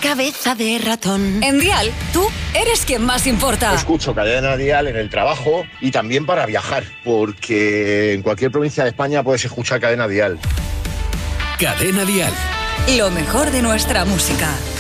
cabeza de ratón. En Dial, tú eres quien más importa. Escucho Cadena Dial en el trabajo y también para viajar, porque en cualquier provincia de España puedes escuchar Cadena Dial. Cadena Dial. Lo mejor de nuestra música.